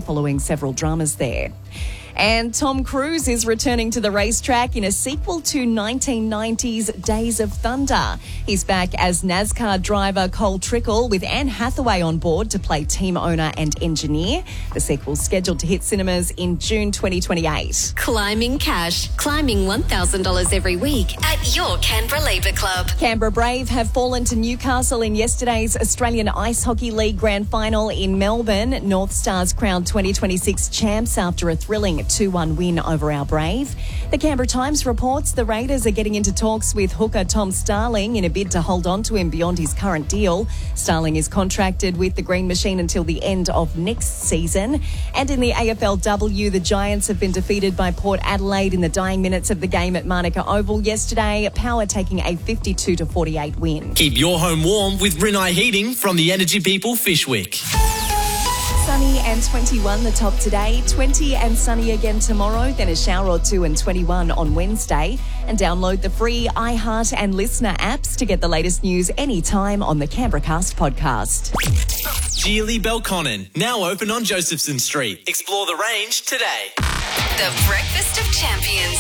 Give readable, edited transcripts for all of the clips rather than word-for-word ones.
following several dramas there. And Tom Cruise is returning to the racetrack in a sequel to 1990's Days of Thunder. He's back as NASCAR driver Cole Trickle with Anne Hathaway on board to play team owner and engineer. The sequel's scheduled to hit cinemas in June 2028. Climbing cash. Climbing $1,000 every week at your Canberra Labour Club. Canberra Brave have fallen to Newcastle in yesterday's Australian Ice Hockey League Grand Final in Melbourne. North Stars crowned 2026 champs after a thrilling 2-1 win over our Brave. The Canberra Times reports the Raiders are getting into talks with hooker Tom Starling in a bid to hold on to him beyond his current deal. Starling is contracted with the Green Machine until the end of next season. And in the AFLW, the Giants have been defeated by Port Adelaide in the dying minutes of the game at Manuka Oval yesterday. Power taking a 52-48 win. Keep your home warm with Rinnai Heating from the Energy People Fishwick. Sunny and 21 the top today, 20 and sunny again tomorrow, then a shower or two and 21 on Wednesday. And download the free iHeart and Listener apps to get the latest news anytime on the Canberra Cast podcast. Geely Belconnen, now open on Josephson Street. Explore the range today. The Breakfast of Champions.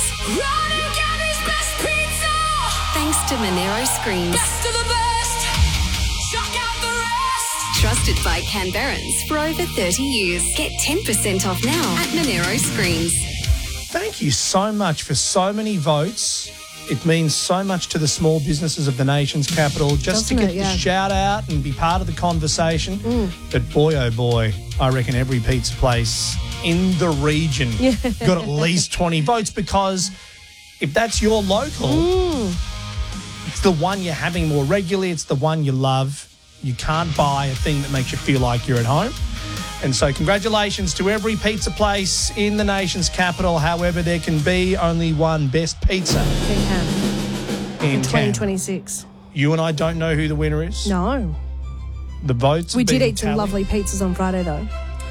Best pizza. Thanks to Monero Screens. Best of the best. Chuck out the rest. Trusted by Canberrans for over 30 years. Get 10% off now at Monero Screens. Thank you so much for so many votes. It means so much to the small businesses of the nation's capital just to get the shout out and be part of the conversation. But boy, oh boy, I reckon every pizza place in the region got at least 20 votes, because if that's your local, it's the one you're having more regularly, it's the one you love. You can't buy a thing that makes you feel like you're at home. And so congratulations to every pizza place in the nation's capital. However, there can be only one best pizza in 2026. You and I don't know who the winner is. No. The votes We did eat some lovely pizzas on Friday, though.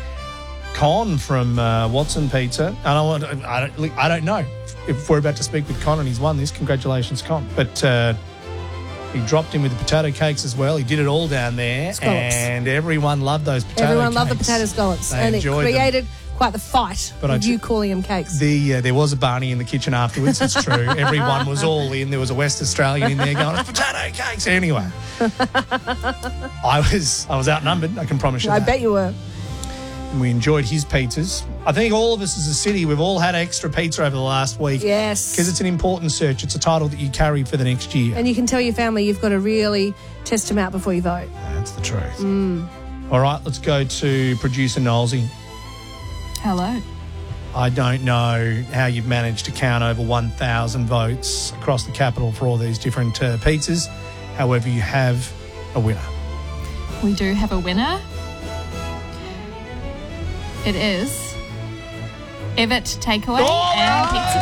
Con from Watson Pizza. And I don't know if we're about to speak with Con and he's won this. Congratulations, Con. But he dropped in with the potato cakes as well. He did it all down there. Scallops. And everyone loved those potato cakes. Everyone loved the potato scallops. They and it enjoyed created quite the fight with you calling them cakes. There was a Barney in the kitchen afterwards, it's true. Everyone was all in. There was a West Australian in there going, it's potato cakes. Anyway, I was outnumbered, I can promise you that. I bet you were. And we enjoyed his pizzas. I think all of us as a city, we've all had extra pizza over the last week. Yes. Because it's an important search. It's a title that you carry for the next year. And you can tell your family you've got to really test them out before you vote. That's the truth. All right, let's go to producer Nolsey. Hello. I don't know how you've managed to count over 1,000 votes across the capital for all these different pizzas. However, you have a winner. We do have a winner. It is Everett Takeaway and Pizza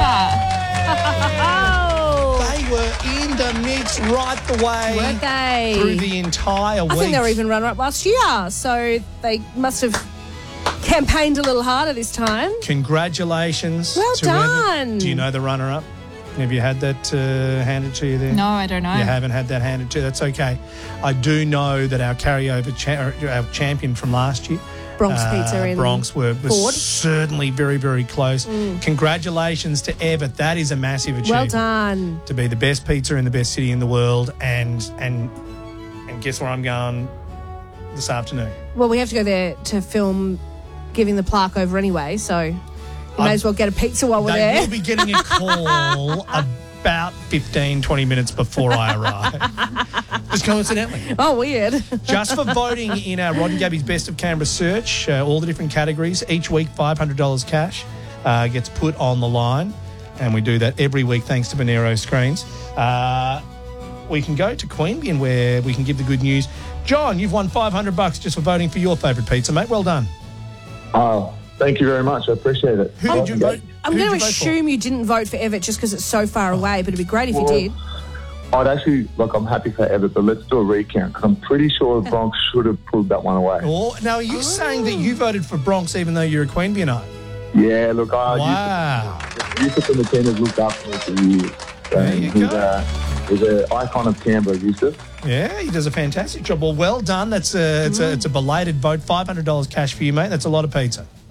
Bar. They were in the mix right the way Weren't they? through the entire week. I think they were even runner-up last year, so they must have campaigned a little harder this time. Congratulations. Well to done. Everett. Do you know the runner-up? Have you had that handed to you there? No, I don't know. You haven't had that handed to you. That's okay. I do know that our carryover our champion from last year, Bronx Pizza in Bronx were Ford. certainly very, very close. Congratulations to Everett. That is a massive achievement. Well done. To be the best pizza in the best city in the world. And guess where I'm going this afternoon? Well, we have to go there to film giving the plaque over anyway, so you may as well get a pizza while we're there. They will be getting a call about 15, 20 minutes before I arrive. Just coincidentally. Oh, weird. Just for voting in our Rod and Gabby's Best of Canberra search, all the different categories, each week $500 cash gets put on the line, and we do that every week thanks to Monero Screens. We can go to Queanbeyan where we can give the good news. John, you've won $500 just for voting for your favourite pizza, mate. Well done. Oh, thank you very much. I appreciate it. Who did you vote? I'm going to assume you didn't vote for Everett just because it's so far away, but it'd be great if you did. I'd actually, I'm happy for Everett, but let's do a recount because I'm pretty sure Bronx should have pulled that one away. Oh, now, are you saying that you voted for Bronx even though you're a Queanbeyanite? Yeah, look, Yusuf and the team has looked after me for years. There you go. He's an icon of Canberra, Yusuf. Yeah, he does a fantastic job. Well done. That's it's a belated vote. $500 cash for you, mate. That's a lot of pizza.